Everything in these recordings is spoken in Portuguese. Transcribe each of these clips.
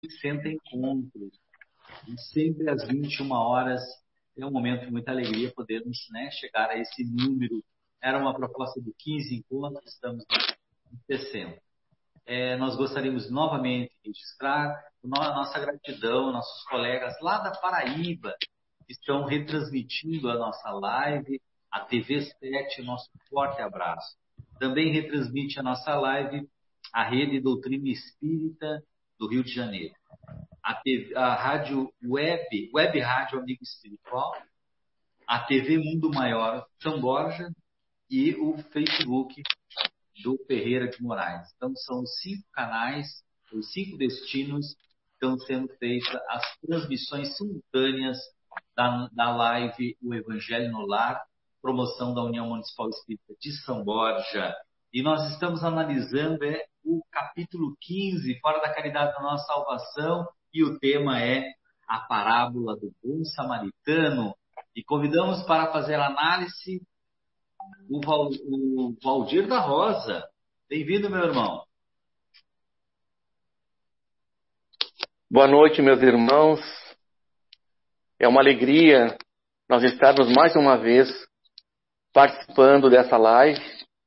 60 encontros. E sempre às 21 horas é um momento de muita alegria podermos, chegar a esse número. Era uma proposta de 15 encontros, estamos em 60. Nós gostaríamos novamente de registrar a nossa gratidão, nossos colegas lá da Paraíba, que estão retransmitindo a nossa live, a TV 7, nosso forte abraço. Também retransmite a nossa live a Rede Doutrina Espírita do Rio de Janeiro, a Rádio Web Rádio Amigo Espiritual, a TV Mundo Maior São Borja e o Facebook do Ferreira de Moraes. Então, são 5 canais, os 5 destinos estão sendo feitas as transmissões simultâneas da live O Evangelho no Lar, promoção da União Municipal Espírita de São Borja. E nós estamos analisando o capítulo 15, Fora da Caridade da Nossa Salvação, e o tema é a parábola do bom samaritano. E convidamos para fazer a análise o Valdir da Rosa. Bem-vindo, meu irmão. Boa noite, meus irmãos. É uma alegria nós estarmos mais uma vez participando dessa live.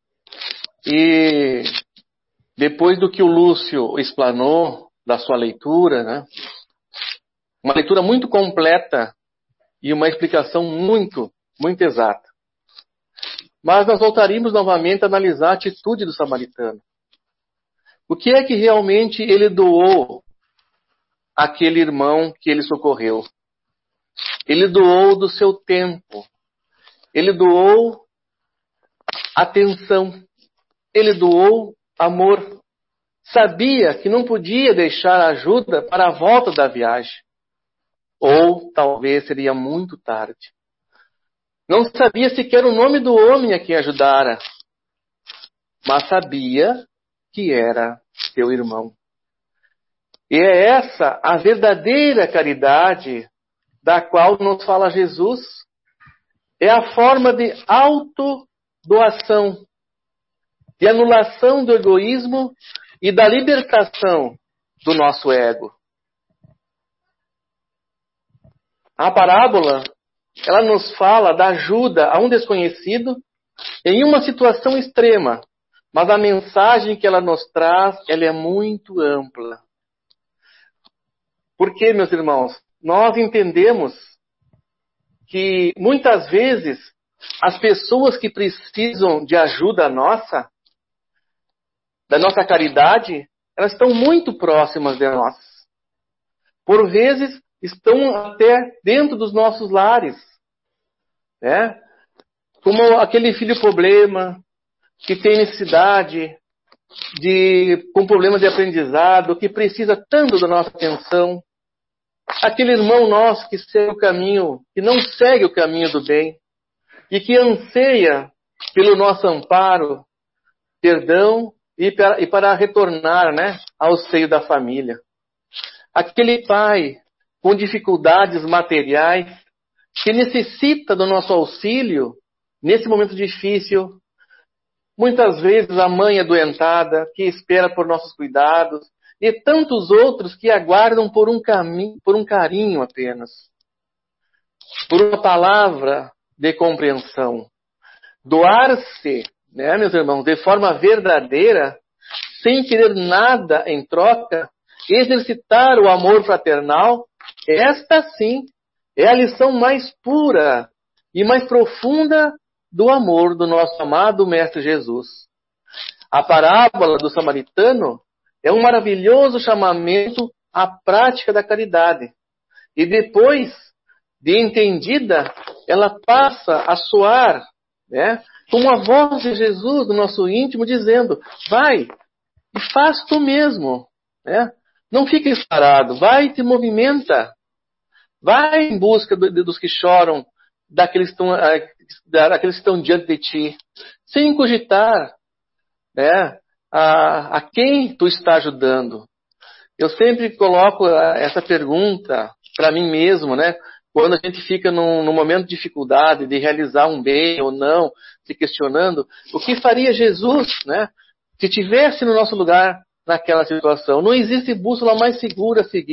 E depois do que o Lúcio explanou da sua leitura, uma leitura muito completa e uma explicação muito, muito exata. Mas nós voltaríamos novamente a analisar a atitude do samaritano. O que é que realmente ele doou àquele irmão que ele socorreu? Ele doou do seu tempo. Ele doou atenção. Ele doou amor. Sabia que não podia deixar ajuda para a volta da viagem. Ou talvez seria muito tarde. Não sabia sequer o nome do homem a quem ajudara. Mas sabia que era seu irmão. E é essa a verdadeira caridade da qual nos fala Jesus. É a forma de autodoação, de anulação do egoísmo e da libertação do nosso ego. A parábola, ela nos fala da ajuda a um desconhecido em uma situação extrema, mas a mensagem que ela nos traz, ela é muito ampla. Porque, meus irmãos, nós entendemos que muitas vezes as pessoas que precisam de ajuda nossa, da nossa caridade, elas estão muito próximas de nós. Por vezes, estão até dentro dos nossos lares. Como aquele filho problema, que tem necessidade, com problema de aprendizado, que precisa tanto da nossa atenção. Aquele irmão nosso que segue o caminho, que não segue o caminho do bem, e que anseia pelo nosso amparo, perdão, e para retornar ao seio da família. Aquele pai com dificuldades materiais, que necessita do nosso auxílio nesse momento difícil. Muitas vezes a mãe adoentada, que espera por nossos cuidados, e tantos outros que aguardam por um carinho apenas, por uma palavra de compreensão. Doar-se, meus irmãos, de forma verdadeira, sem querer nada em troca, exercitar o amor fraternal, esta sim é a lição mais pura e mais profunda do amor do nosso amado Mestre Jesus. A parábola do samaritano é um maravilhoso chamamento à prática da caridade. E depois de entendida, ela passa a soar, como a voz de Jesus no nosso íntimo, dizendo: vai e faz tu mesmo. Não fiques parado, vai e te movimenta. Vai em busca dos que choram, daqueles que estão diante de ti, sem cogitar a quem tu está ajudando. Eu sempre coloco essa pergunta para mim mesmo, quando a gente fica num momento de dificuldade de realizar um bem ou não, se questionando, o que faria Jesus, se tivesse no nosso lugar, naquela situação. Não existe bússola mais segura a seguir.